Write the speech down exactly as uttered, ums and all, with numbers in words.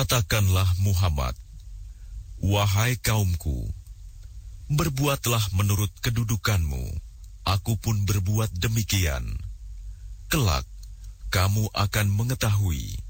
Katakanlah Muhammad, wahai kaumku, berbuatlah menurut kedudukanmu, aku pun berbuat demikian. Kelak, kamu akan mengetahui